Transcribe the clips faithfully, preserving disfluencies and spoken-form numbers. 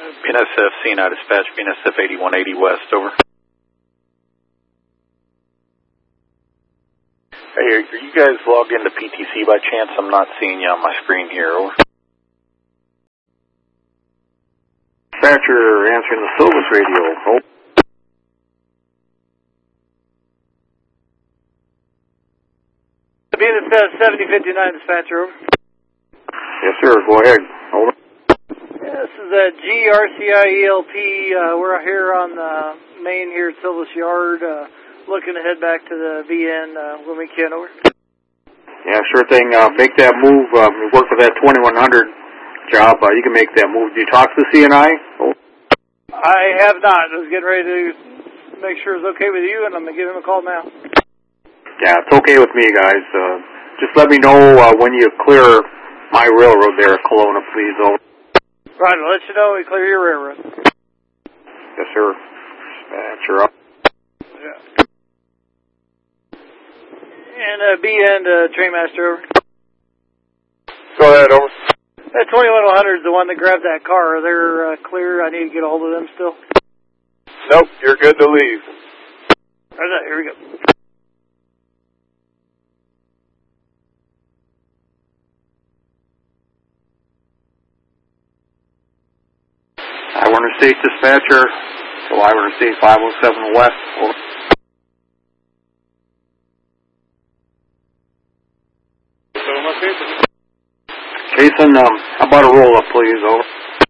B N S F, C N I dispatch, B N S F eighty-one eighty West, over. Hey, are you guys logged into P T C by chance? I'm not seeing you on my screen here, over. Dispatcher answering the Silvis radio, over. B N S F seventy fifty-nine dispatcher, over. Yes, sir. Go ahead. Over. Yeah, this is a G R C I E L P. Uh, we're here on the main here at Silvis Yard, uh, looking to head back to the V N uh, when we can, over. Yeah, sure thing. Uh, make that move. Um, you work for that twenty-one hundred job. Uh, you can make that move. Do you talk to the C N I? Oh. I have not. I was getting ready to make sure it's okay with you, and I'm going to give him a call now. Yeah, it's okay with me, guys. Uh, just let me know uh, when you clear my railroad there, Kelowna, please. Over. Right, I'll let you know when we clear your railroad. Yes, sir. Dispatcher up. Yeah. And uh, B and uh, Trainmaster, over. Go ahead, over. That twenty-one hundred is the one that grabbed that car. They're uh, clear. I need to get a hold of them still. Nope, you're good to leave. All right, here we go. Iowa State dispatcher, so Iowa State five oh seven West. Over. Jason, um, how about a roll-up, please, over.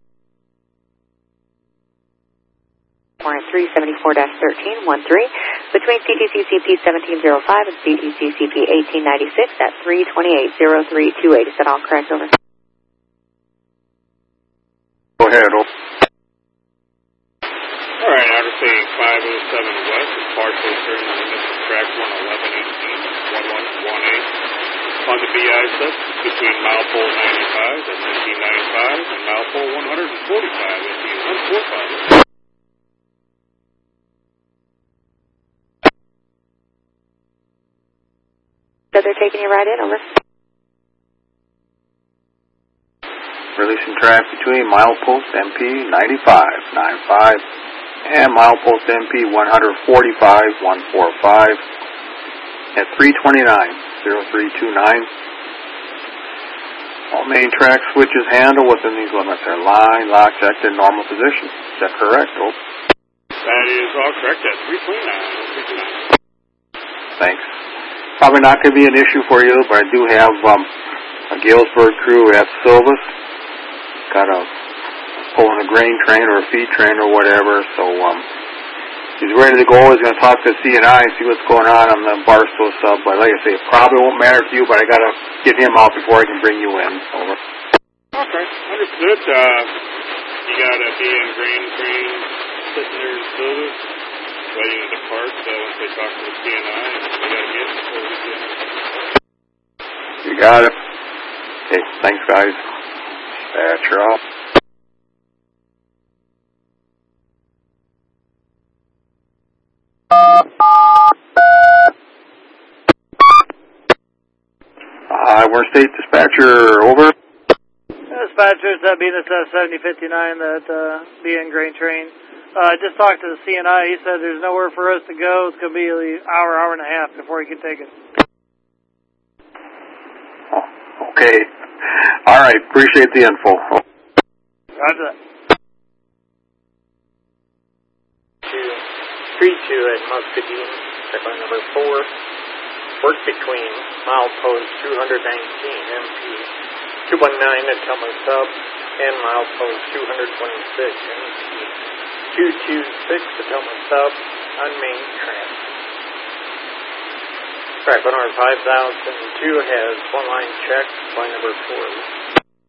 Warrant three seventy-four dash thirteen one three between C T C C P seventeen oh five and C T C C P eighteen ninety-six at three twenty-eight oh three two eight. Is that all correct, over? Go ahead, over. All right, Iowa State five oh seven West is partially turning the limits of track one eleven and one one one eight on the B I S S between milepole ninety-five at nineteen ninety-five and milepole one forty-five at the one forty-five. So they're taking you right in, over. Releasing track between milepost M P ninety-five ninety-five and milepost M P one forty-five one forty-five at three twenty-nine oh three two nine. All main track switches handle within these limits are line, lock, checked in normal position. Is that correct? Oh. That is all correct at three twenty-nine. Thanks. Probably not going to be an issue for you, but I do have um, a Galesburg crew at Silvis. Got a pulling a grain train or a feed train or whatever, so um, he's ready to go. He's going to talk to C N I and see what's going on on the Barstow sub. But like I say, it probably won't matter to you, but I got to get him out before I can bring you in. Over. Okay, understood. Uh, you got a B and grain train sitting there in Silvis, waiting to depart. So once they talk to the C N I, we got to get before we get. You got it. Okay, thanks, guys. Dispatcher off. Iowa State dispatcher, over. Dispatcher, it's that B N S F seventy fifty-nine, that uh, B N grain train. I uh, just talked to the C N I. He said there's nowhere for us to go. It's going to be an hour, hour and a half before he can take us. Oh, okay. All right. Appreciate the info. Roger that. three two at Muscadine, step on number four. Work between milepost two nineteen M P two nineteen at Thelma Sub and milepost two twenty-six M P two twenty-six at Thelma Sub on main trans. Track one R five thousand two has one line check, line number four.